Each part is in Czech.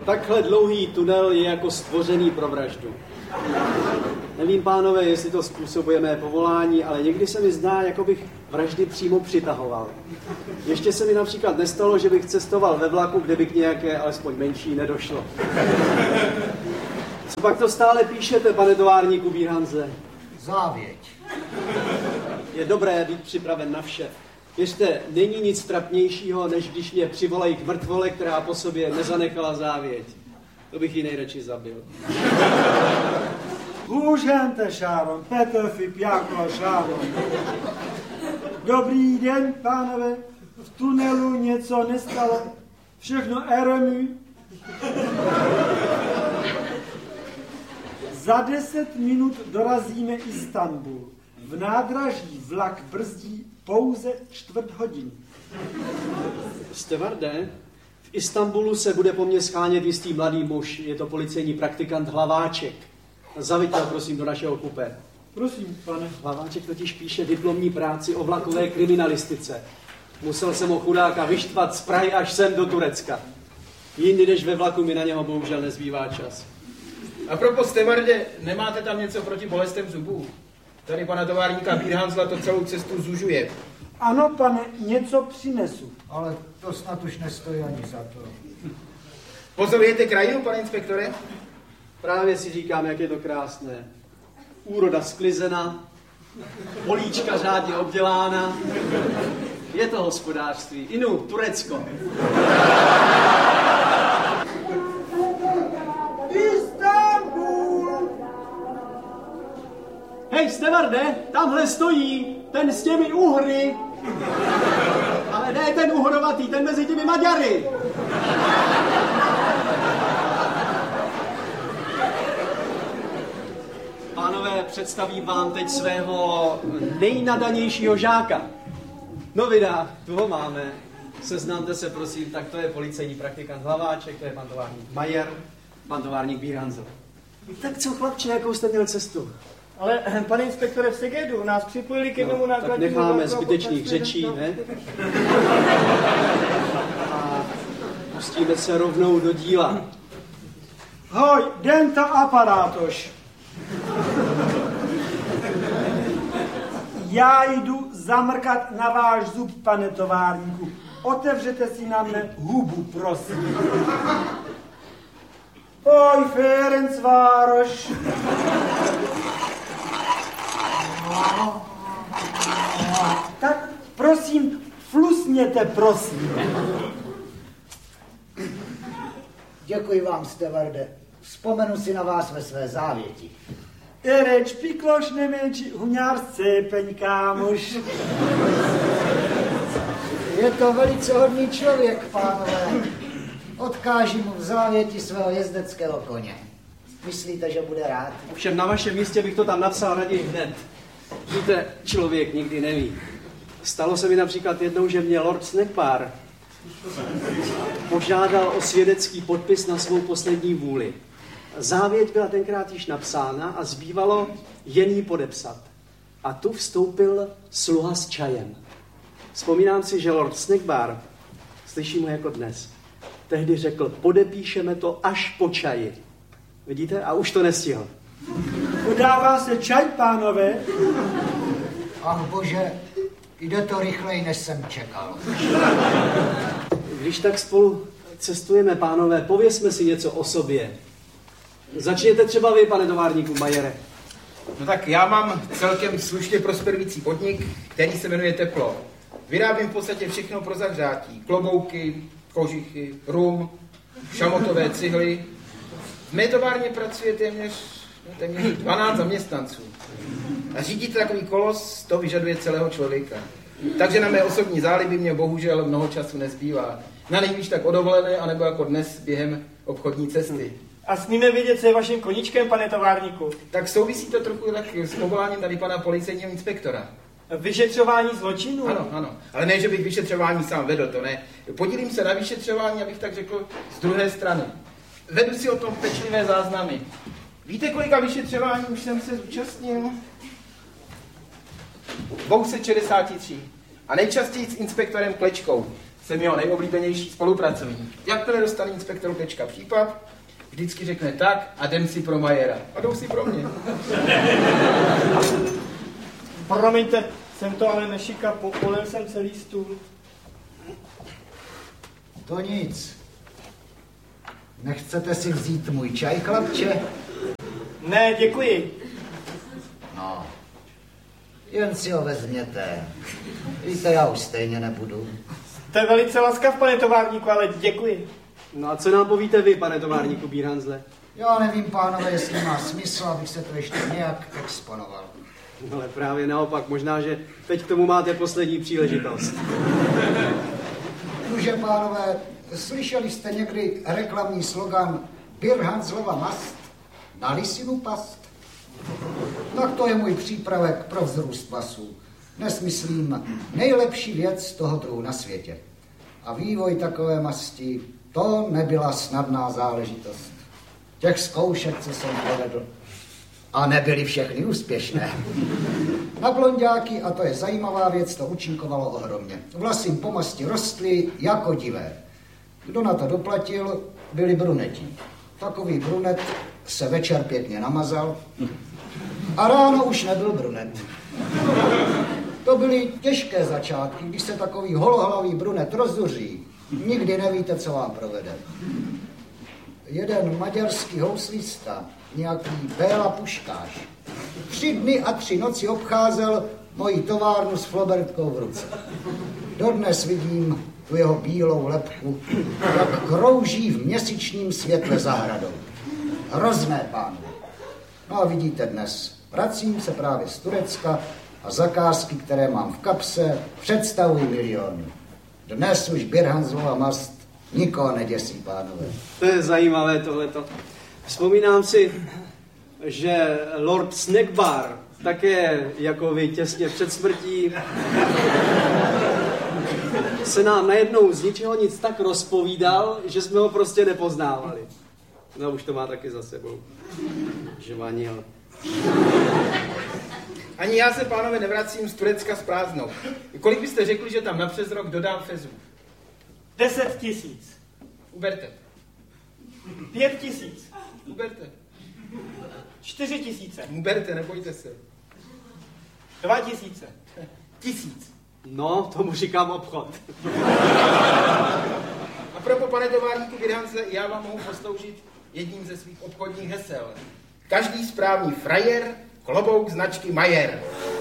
Takhle dlouhý tunel je jako stvořený pro vraždu. Nevím, pánové, jestli to způsobuje mé povolání, ale někdy se mi zdá, jako bych vraždy přímo přitahoval. Ještě se mi například nestalo, že bych cestoval ve vlaku, kde by k nějaké, alespoň menší, nedošlo. Co pak to stále píšete, pane továrníku Bírhanze? Závěť. Je dobré být připraven na vše. Věřte, není nic trapnějšího, než když mě přivolají k mrtvole, která po sobě nezanechala závěť. To bych ji nejradši zabil. Hůžente, Šáron, Petr Fip, jako Šáron. Dobrý den, pánové. V tunelu něco nestalo. Všechno RMU. Za 10 minut dorazíme Istanbul. V nádraží vlak brzdí pouze 1/4 hodiny. Stevarde, v Istanbulu se bude po mně schánět jistý mladý muž. Je to policejní praktikant Hlaváček. Zaveďte ho, prosím, do našeho kupé. Prosím, pane. Hlaváček totiž píše diplomní práci o vlakové kriminalistice. Musel jsem ho chudáka vyštvat z Prahy až sem do Turecka. Jindy než ve vlaku mi na něho bohužel nezbývá čas. A propos, Stevarde, nemáte tam něco proti bolestem zubů? Tady pana továrníka Bírhanzla to celou cestu zužuje. Ano, pane, něco přinesu. Ale to snad už nestojí ani za to. Pozorujete krajinu, pane inspektore? Právě si říkám, jak je to krásné. Úroda sklizena, políčka řádně obdělána. Je to hospodářství. Inu, Turecko. Istanbul! Hej, Stevarde, tamhle stojí ten s těmi uhry. Ale ne ten uhrovatý, ten mezi těmi Maďary. Pánové, představím vám teď svého nejnadanějšího žáka. No vydá, tu ho máme. Seznamte se, prosím, tak to je policejní praktikant Hlaváček, to je pan továrník Majer, pan továrník Bírhanzl. Tak co, chlapče, jakou jste měl cestu? Ale, pane inspektore, v Segedu nás připojili k jednomu nákladnímu. Tak necháme zbytečných řečí, ne? A pustíme se rovnou do díla. Hoj, denta aparátoš. Já jdu zamrkat na váš zub, pane továrníku. Otevřete si na mne hubu, prosím. Oj, Ferencvároš. Tak, prosím, flusněte, prosím. Děkuji vám, Stevarde. Vzpomenu si na vás ve své závěti. Ereč pikloš nemenči huňářce, peň kámoš. Je to velice hodný člověk, pánové. Odkážu mu v závěti svého jezdeckého koně. Myslíte, že bude rád? Ovšem na vašem místě bych to tam napsal raději hned. Víte, člověk nikdy neví. Stalo se mi například jednou, že mě Lord Snackbar požádal o svědecký podpis na svou poslední vůli. Závěť byla tenkrát již napsána a zbývalo jen ji podepsat. A tu vstoupil sluha s čajem. Vzpomínám si, že Lord Snackbar, slyším ho jako dnes, tehdy řekl, podepíšeme to až po čaji. Vidíte? A už to nestihl. Podává se čaj, pánové? Ach bože, jde to rychleji, než jsem čekal. Když tak spolu cestujeme, pánové, pověsme si něco o sobě. Začněte třeba vy, pane továrníku Majere. No tak já mám celkem slušně prosperující podnik, který se jmenuje Teplo. Vyrábím v podstatě všechno pro zahřátí. Klobouky, kožichy, rum, šamotové cihly. V mé továrně pracuje téměř 12 zaměstnanců. A řídit takový kolos, to vyžaduje celého člověka. Takže na mé osobní záliby mě bohužel mnoho času nezbývá. Na nejvíc tak o dovolené, anebo jako dnes během obchodní cesty. A smíme vědět, co je vaším koníčkem, pane továrníku? Tak souvisí to trochu tak s povoláním tady pana policejního inspektora. Vyšetřování zločinů? Ano, ano. Ale ne, že bych vyšetřování sám vedl, to ne. Podílím se na vyšetřování, abych tak řekl, z druhé strany. Vedu si o tom pečlivé záznamy. Víte, kolika vyšetřování už jsem se zúčastnil? 263. A nejčastěji s inspektorem Klečkou. Jsem jeho nejoblíbenější spolupracovník. Jakmile dostane inspektor Tečka případ, vždycky řekne tak a jdem si pro Majera. A jdou si pro mě. Promiňte, jsem to ale nešika, polil jsem celý stůl. To nic. Nechcete si vzít můj čaj, chlapče? Ne, děkuji. No, jen si ho vezměte. Víte, já už stejně nebudu. Jste velice laskav, pane továrníku, ale děkuji. No a co nám povíte vy, pane továrníku Bírhanzle? Já nevím, pánové, jestli má smysl, abych se to ještě nějak exponoval. Ale právě naopak, možná, že teď k tomu máte poslední příležitost. Nuže, pánové, slyšeli jste někdy reklamní slogan Bírhanzlova mast na lisinu past? Tak to je můj přípravek pro vzrůst vlasů. Dnes myslím nejlepší věc toho druhu na světě. A vývoj takové masti, to nebyla snadná záležitost. Těch zkoušek, co jsem provedl, a nebyly všechny úspěšné. Na blonďáky, a to je zajímavá věc, to účinkovalo ohromně. Vlasy po masti rostly jako divé. Kdo na to doplatil, byli bruneti. Takový brunet se večer pěkně namazal a ráno už nebyl brunet. To byly těžké začátky, když se takový holohlavý brunet rozzuří. Nikdy nevíte, co vám provede. Jeden maďarský houslista, nějaký Béla Puškáš, 3 dny a 3 noci obcházel moji továrnu s flobertkou v ruce. Dodnes vidím tu jeho bílou lebku, jak krouží v měsíčním světle zahradou. Hrozné, pánové. No a vidíte dnes, vracím se právě z Turecka a zakázky, které mám v kapse, představují miliony. Dnes už Bírhanzlova mast nikoho neděsí, pánové. To je zajímavé tohleto. Vzpomínám si, že Lord Snackbar, také jako vy těsně před smrtí, se nám najednou z ničeho nic tak rozpovídal, že jsme ho prostě nepoznávali. No už to má taky za sebou. Žvanil. Ani já se, pánové, nevracím z Turecka s prázdnou. Kolik byste řekli, že tam na přes rok dodám fezů? 10 000. Uberte. 5 000. Uberte. 4 000. Uberte, nebojte se. 2 000. 1000. No, tomu říkám obchod. A propo, pane továrníku Bírhanzle, já vám mohu posloužit jedním ze svých obchodních hesel. Každý správný frajer, klobouk značky Majer.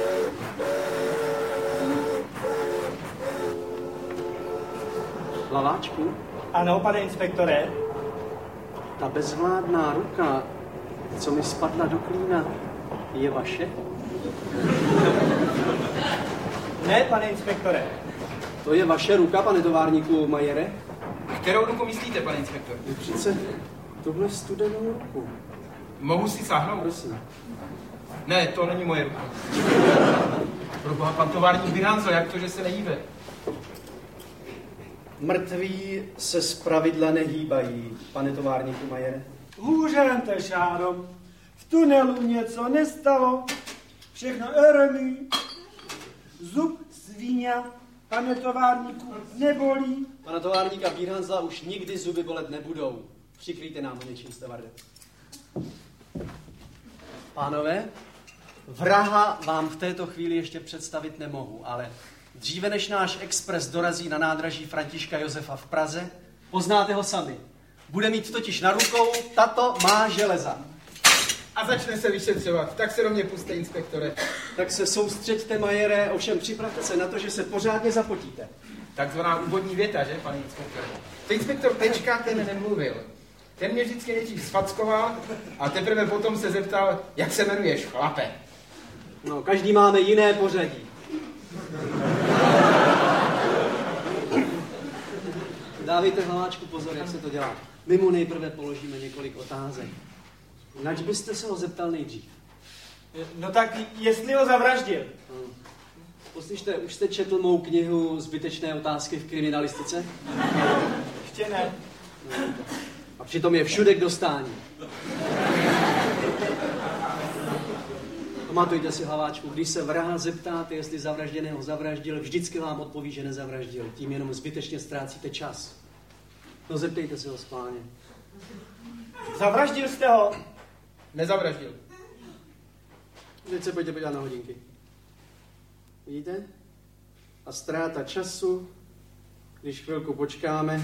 Hlaváčku, Ano, pane inspektore. ta bezvládná ruka, co mi spadla do klína, je vaše? Ne, pane inspektore. To je vaše ruka, pane továrníku Majere? Kterou ruku myslíte, pane inspektor? Je přece tuhle studenou ruku. Mohu si sáhnout? Prosím. Ne, to není moje ruka. Proboha, pan továrník Bírhanzl, jak to, že se nehýbe? Mrtví se zpravidla nehýbají, pane továrníku Majere. Hůře, Šáro. V tunelu něco nestalo. Všechno eremí. Zub svíňa, pane továrníku, nebolí. Pana továrníka Bírhanzla už nikdy zuby bolet nebudou. Přikryjte nám ho něčím, Stevarde. Pánové, vraha vám v této chvíli ještě představit nemohu, ale dříve než náš expres dorazí na nádraží Františka Josefa v Praze, poznáte ho sami. Bude mít totiž na rukou, tato má železa. A začne se vyšetřovat. Tak se do mě puste, inspektore. Tak se soustřeďte, Majere, ovšem připravte se na to, že se pořádně zapotíte. Takzvaná úvodní věta, že, pane inspektore? To inspektor Tečka, ten nemluvil. Ten mě vždycky nejdřív sfackoval a teprve potom se zeptal, jak se jmenuješ, chlape. No, každý máme jiné pořadí. Dávejte, Hlaváčku, pozor, jak se to dělá. My mu nejprve položíme několik otázek. Nač byste se ho zeptal nejdřív? No tak, jestli ho zavraždil. Poslyšte, už jste četl mou knihu Zbytečné otázky v kriminalistice? Ještě ne. A přitom je všude k dostání. Pamatujte si, Hlaváčku, když se vraha zeptáte, jestli zavražděného zavraždil, vždycky vám odpoví, že nezavraždil. Tím jenom zbytečně ztrácíte čas. No zeptejte si ho schválně. Zavraždil jste ho? Nezavraždil. Teď se pojďte podívat na hodinky. Vidíte? A ztráta času, když chvilku počkáme.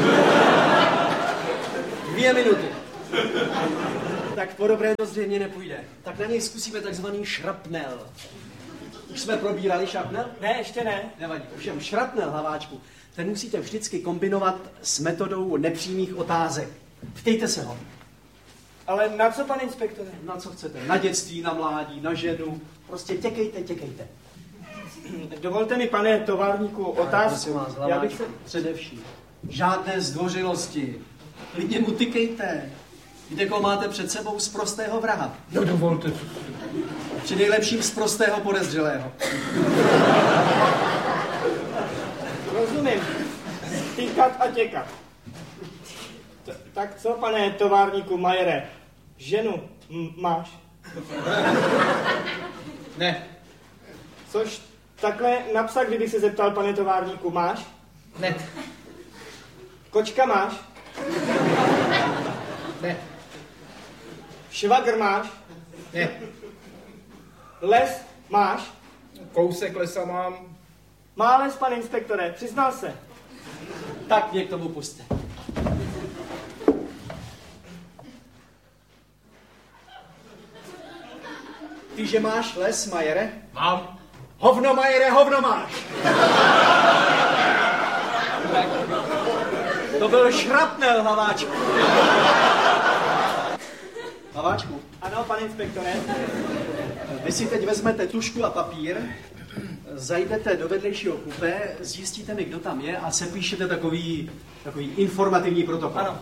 2 minuty. Tak po dobré to zřejmě nepůjde. Tak na něj zkusíme takzvaný šrapnel. Už jsme probírali šrapnel? Ne, ještě ne. Nevadí. Ovšem šrapnel, Hlaváčku, ten musíte vždycky kombinovat s metodou nepřímých otázek. Ptejte se ho. Ale na co, pane inspektore? Na co chcete? Na dětství, na mládí, na ženu. Prostě těkejte. Dovolte mi, pane továrníku, otázku. Vás, Hlaváčku, především. Žádné zdvořilosti. Klidně mu tykejte. Víte, koho máte před sebou? Z prostého vraha. No dovolte. Při nejlepším z prostého podezřelého. Rozumím. Týkat a těkat. Tak co, pane továrníku Majere? Ženu máš? Ne. Což takhle na psa, kdybych se zeptal, pane továrníku, máš? Ne. Kočka máš? Ne. Švagr máš? Ne. Les máš? Kousek lesa mám. Má les, pane inspektore, přiznal se. Tak mě k tomu pusťte. Ty, že máš les, Majere? Mám. Hovno, Majere, hovno máš! To byl šrapnel, Hlaváčku. Hlaváčku, Ano, pane inspektore. vy si teď vezmete tužku a papír, zajdete do vedlejšího kupé, zjistíte mi, kdo tam je a sepíšete takový informativní protokol. Ano.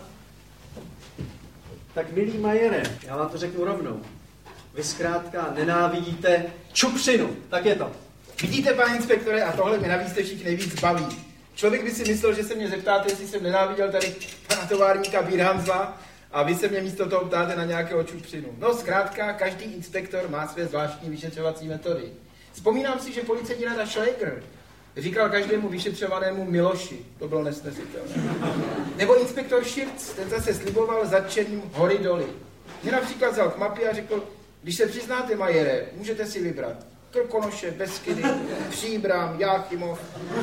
Tak milý Majere, já vám to řeknu rovnou. Vy zkrátka nenávidíte čupřinu, tak je to. Vidíte, pane inspektore, a tohle mě navíc ještě nejvíc baví. Člověk by si myslel, že se mě zeptáte, jestli jsem nenáviděl tady pana továrníka Bírhanzla a vy se mě místo toho ptáte na nějakého čupřinu. No zkrátka, každý inspektor má své zvláštní vyšetřovací metody. Vzpomínám si, že policejní rada Schlegr říkal každému vyšetřovanému Miloši. To bylo nesnesitelné. Nebo inspektor Širc, ten zase sliboval zatčením hory doly. Mě například vzal k mapě a řekl, když se přiznáte, Majere, můžete si vybrat Krkonoše, Beskydy, Příbram, Jáchymov.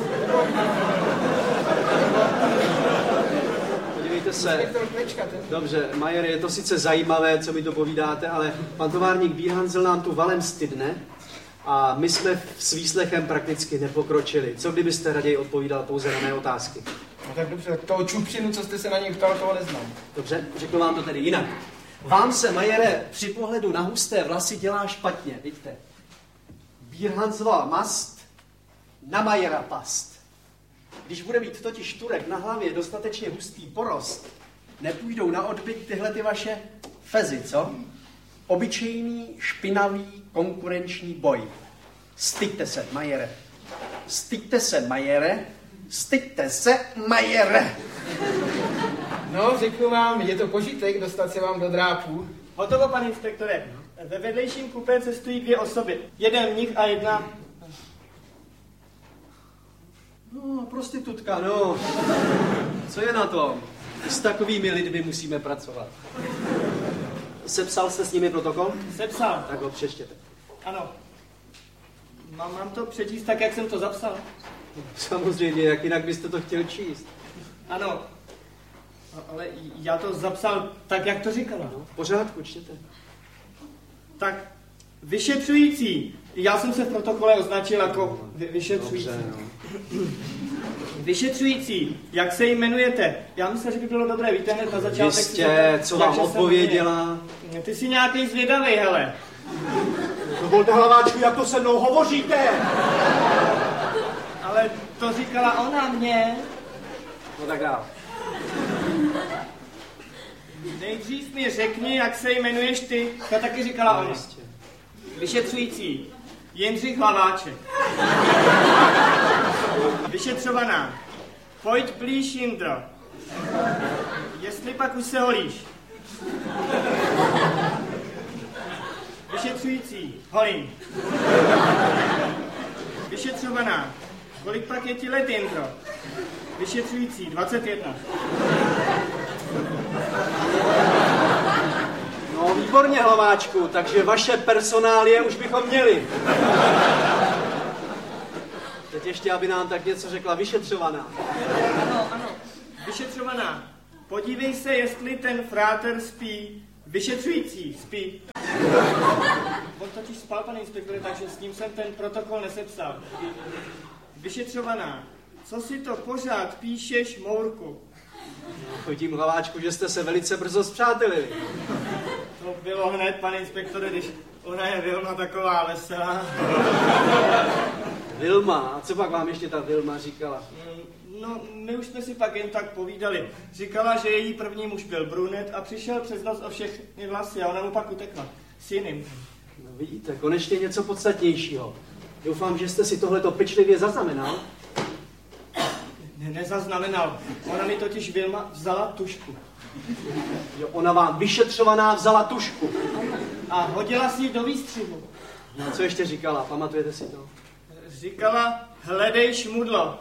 Podívejte se. Inspektor Klečka, ten... Dobře, Majere, je to sice zajímavé, co mi to povídáte, ale pan továrník Bírhanzl nám tu valem stydne a my jsme s výslechem prakticky nepokročili. Co kdybyste raději odpovídal pouze na mé otázky? No tak dobře, tak toho čupřinu, co jste se na něj ptal, toho neznám. Dobře, řeknu vám to tedy jinak. Vám se, Majere, při pohledu na husté vlasy dělá špatně, vidíte? Bírhanzlova mast na Majera past. Když bude mít totiž Turek na hlavě dostatečně hustý porost, nepůjdou na odbyt tyhle ty vaše fezy, co? Obyčejný, špinavý, konkurenční boj. Styďte se, Majere. Styďte se, Majere. Styďte se, Majere. No, řeknu vám, je to požitek dostat se vám do drápů. Hotovo, pane inspektore. Ve vedlejším kupé cestují 2 osoby. Jeden mnich a jedna... No, prostitutka, no. Co je na tom? S takovými lidmi musíme pracovat. Sepsal jste s nimi protokol? Sepsal. Tak ho přečtěte. Ano. Mám to přečíst tak, jak jsem to zapsal? Samozřejmě, jak jinak byste to chtěl číst. Ano. Ale já to zapsal tak, jak to říkala. No, v pořádku, čtěte. Tak, vyšetřující. Já jsem se v protokole označil jako vyšetřující. Dobře, no. Vyšetřující, jak se jmenujete? Já myslím, že by bylo dobré, víte, hned na začátek... Jistě, co vám odpověděla? Ty jsi nějaký zvědavej, hele. Dovolte, Hlaváčku, jak to se mnou hovoříte? Ale to říkala ona mě. No tak dál. Nejdřív mi řekni, jak se jmenuješ ty. To taky říkala ona. Jistě. Vyšetřující. Jindřich Hlaváček. Vyšetřovaná. Pojď blíž, Jindro. Jestli pak už se holíš. Vyšetřující, Holin. Vyšetřovaná, kolik pak je ti let, Jindro? Vyšetřující, 21. No, výborně, Hlaváčku, takže vaše personálie už bychom měli. Teď ještě, aby nám tak něco řekla vyšetřovaná. Ano, vyšetřovaná. Podívej se, jestli ten fráter spí. Vyšetřující, spí. On totiž spal, pane inspektore, takže s ním jsem ten protokol nesepsal. Vyšetřovaná. Co si to pořád píšeš, Mourku? Chodím, Hlaváčku, že jste se velice brzo spřátelili. To bylo hned, pane inspektore, když ona je Vilma taková veselá. Vilma? A co pak vám ještě ta Vilma říkala? No, my už jsme si pak jen tak povídali. Říkala, že její první muž byl brunet a přišel přes noc o všechny vlasy a ona mu pak utekla. S jiným. No vidíte, konečně něco podstatnějšího. Doufám, že jste si tohleto pečlivě zaznamenal. Nezaznamenal. Ona mi totiž Vilma vzala tužku. Jo, ona vám vyšetřovaná vzala tužku. A hodila si ji do výstřihu. No, co ještě říkala? Pamatujete si to? Říkala, hledej šmudlo.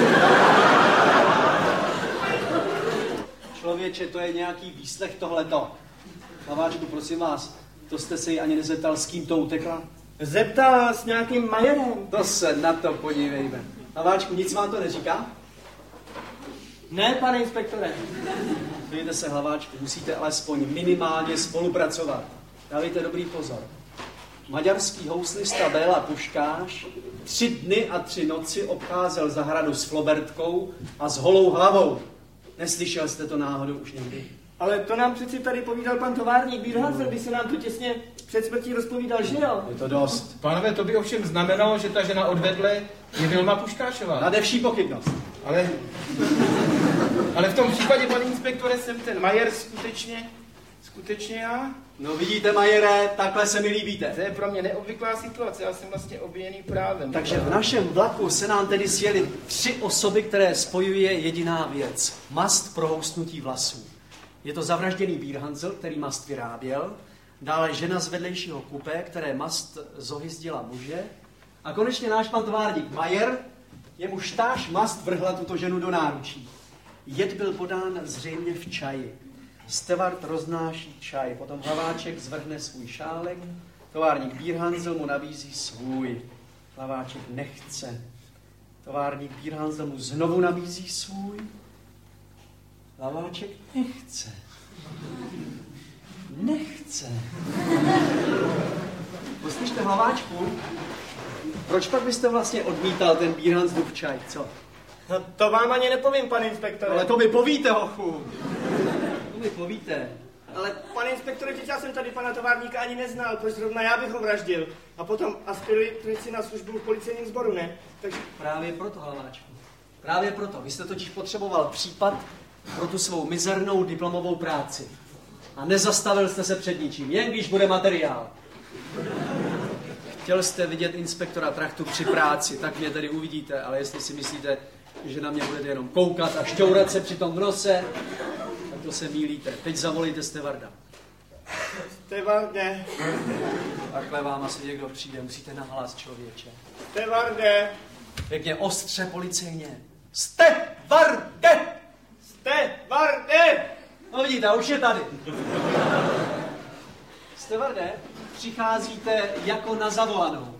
Člověče, to je nějaký výslech tohleto. Hlaváčku, prosím vás, to jste se jí ani nezeptal, s kým to utekla? Zeptal s nějakým Majerem. To se na to podívejme. Hlaváčku, nic vám to neříká? Ne, pane inspektore. Dejte se, Hlaváčku, musíte alespoň minimálně spolupracovat. Dávejte dobrý pozor. Maďarský houslista Béla Puškáš 3 dny a 3 noci obcházel zahradu s flobertkou a s holou hlavou. Neslyšel jste to náhodou už někdy? Ale to nám přeci tady povídal pan továrník Bírhancer, by se nám tu těsně před smrtí rozpovídal, že jo? Je to dost. Pánové, to by ovšem znamenalo, že ta žena odvedle je Vilma Puškášová. Nade vší pochybnost. Ale v tom případě, pane inspektore, jsem ten Majer skutečně já? No vidíte, Majere, takhle se mi líbíte. To je pro mě neobvyklá situace, já jsem vlastně obviněný právem. Takže v našem vlaku se nám tedy sjeli 3 osoby, které spojuje jediná věc. Mast pro housnutí vlasů. Je to zavražděný Bírhancel, který mast vyráběl, dále žena z vedlejšího kupé, které mast zohyzdila muže, a konečně náš pan továrník Majer, jemuž táž mast vrhla tuto ženu do náručí. Jed byl podán zřejmě v čaji. Stevard roznáší čaj, potom Hlaváček zvrhne svůj šálek, továrník Bírhancel mu nabízí svůj. Hlaváček nechce. Továrník Bírhancel mu znovu nabízí svůj. Hlaváček nechce. Nechce. Poslyšte, Hlaváčku, proč pak byste vlastně odmítal ten Bírhanclův čaj, co? No, to vám ani nepovím, pane inspektore. Ale to mi povíte, hochu. To mi povíte. Ale, pane inspektore, teď já jsem tady pana továrníka ani neznal, proč zrovna já bych ho vraždil. A potom aspiruji si na službu v policejním sboru, ne? Takže... Právě proto, Hlaváčku. Právě proto. Vy jste totiž potřeboval případ pro tu svou mizernou diplomovou práci. A nezastavil jste se před ničím, jen když bude materiál. Chtěl jste vidět inspektora Trachtu při práci, tak mě tedy uvidíte, ale jestli si myslíte, že na mě budete jenom koukat a šťourat se při tom v nose, tak to se mýlíte. Teď zavolejte stevarda. Stevarde. Takhle vám asi někdo přijde, musíte nahlas, člověče. Stevarde. Pěkně ostře policejně. Stevarde! Stevarde! No vidíte, už je tady. Stevarde, přicházíte jako na zavolanou.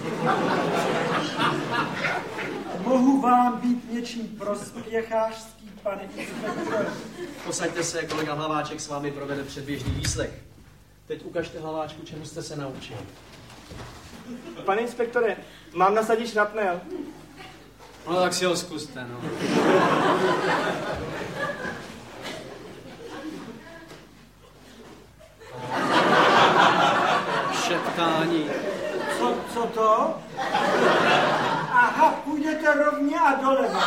Mohu vám být něčím prospěchářský, pane inspektor? Posaďte se, kolega Hlaváček s vámi provede předběžný výslech. Teď ukažte, Hlaváčku, čemu jste se naučil. Pane inspektore, mám nasadit šrapnel. No tak si ho zkuste, no. Šeptání. Co to? Aha, půjdete rovně a doleva.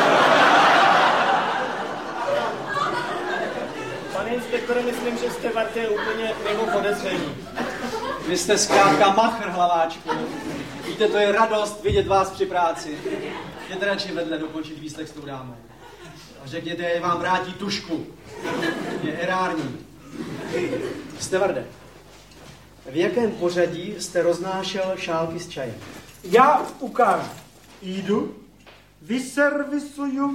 Pane inspektore, myslím, že Stevard je úplně mimo podezření. Vy jste zkrátka machr, Hlaváčku. Víte, to je radost vidět vás při práci. Jděte radši vedle dokončit výslech s tou dámou. A řekněte, že vám vrátí tužku. Je erární. Stevarde, v jakém pořadí jste roznášel šálky s čajem? Já ukážu. Jdu, vyservisuju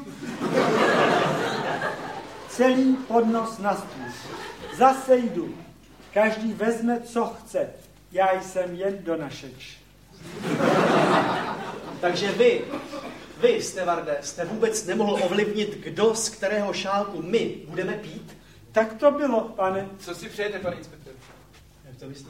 celý podnos na stůl. Zase jdu. Každý vezme, co chce. Já jsem jen donašeč. Takže vy, stevarde, jste vůbec nemohl ovlivnit, kdo z kterého šálku my budeme pít? Tak to bylo, pane. Co si přejete, pane inspektor? Jak to myslíte?